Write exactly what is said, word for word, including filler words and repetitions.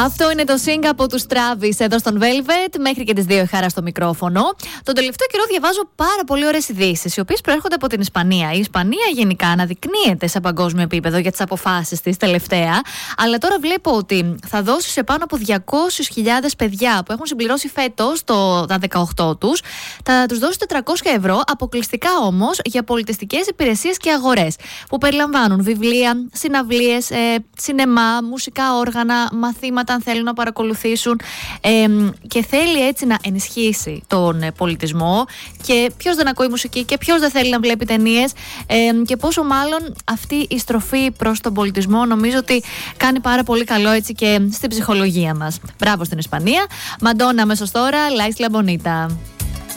Αυτό είναι το Sing από τους Travis εδώ στον Velvet. Μέχρι και τις δύο η Χαρά στο μικρόφωνο. Τον τελευταίο καιρό διαβάζω πάρα πολύ ωραίες ειδήσεις, οι οποίες προέρχονται από την Ισπανία. Η Ισπανία γενικά αναδεικνύεται σε παγκόσμιο επίπεδο για τις αποφάσεις της τελευταία. Αλλά τώρα βλέπω ότι θα δώσει σε πάνω από διακόσιες χιλιάδες παιδιά που έχουν συμπληρώσει φέτος το, τα δεκαοκτώ τους, θα τους δώσει τετρακόσια ευρώ, αποκλειστικά όμως για πολιτιστικές υπηρεσίες και αγορές. Που περιλαμβάνουν βιβλία, συναυλίες, ε, σινεμά, μουσικά όργανα, μαθήματα αν θέλουν να παρακολουθήσουν, ε, και θέλει έτσι να ενισχύσει τον ε, πολιτισμό. Και ποιος δεν ακούει μουσική και ποιος δεν θέλει να βλέπει ταινίες, ε, και πόσο μάλλον αυτή η στροφή προς τον πολιτισμό νομίζω ότι κάνει πάρα πολύ καλό έτσι και στην ψυχολογία μας. Μπράβο στην Ισπανία. Μαντόνα αμέσως τώρα, Λάις Λαμπονίτα.